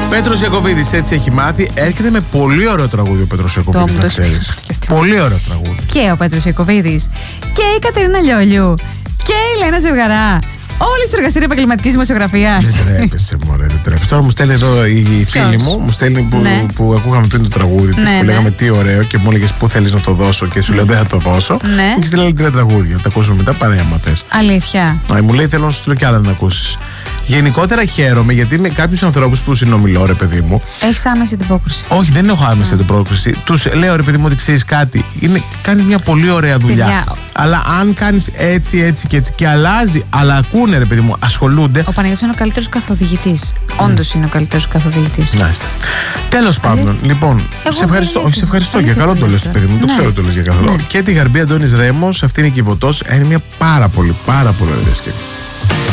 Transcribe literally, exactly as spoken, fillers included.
Πέτρος Ιακωβίδης έτσι έχει μάθει. Έρχεται με πολύ ωραίο τραγούδι ο Πέτρος Ιακωβίδης, να ξέρεις. Πολύ ωραίο τραγούδι. Και ο Πέτρος Ιακωβίδης. Και η Κατερίνα Λιόλιου. Και η Λένα Ζευγαρά. Όλοι στο εργαστήριο επαγγελματικής δημοσιογραφίας. Δεν τρέπεσαι, μωρέ, δεν τρέπεσαι. Τώρα μου στέλνει εδώ η φίλη μου, μου στέλνει που, ναι. που ακούγαμε πριν το τραγούδι της, ναι, που ναι. λέγαμε τι ωραίο και μου έλεγες πού θέλεις να το δώσω και σου λέω δεν θα το δώσω. Ναι. Μου έχει στείλει άλλα τρία τραγούδια. Τα ακούσουμε μετά, παρέα άμα θες. Αλήθεια. Α, μου λέει θέλω να σου στείλω κι άλλα να τα ακούσεις. Γενικότερα χαίρομαι γιατί με κάποιους ανθρώπους που συνομιλώ, ρε παιδί μου. Έχεις άμεση αντιπόκριση. Όχι, δεν έχω άμεση αντιπόκριση. Τους λέω, ρε παιδί μου, ότι ξέρεις κάτι. Κάνεις μια πολύ ωραία δουλειά. Παιδιά. Αλλά αν κάνεις έτσι, έτσι και έτσι και αλλάζει, αλλά ακούνε, ρε παιδί μου, ασχολούνται. Ο Παναγιώτης είναι ο καλύτερος καθοδηγητής. Mm. Όντως είναι ο καλύτερος καθοδηγητής. Μάλιστα. Τέλος πάντων, λοιπόν, Εγώ σε ευχαριστώ. Όχι, σε ευχαριστώ για καλό το λες, παιδί μου. Το ναι. ξέρω το λες για καλό. Ναι. Και τη Γαρμπή Αντώνης Ρέμος, αυτή είναι η Κιβωτός. Είναι μια πάρα πολύ, πάρα πολύ ωραία σκέψη.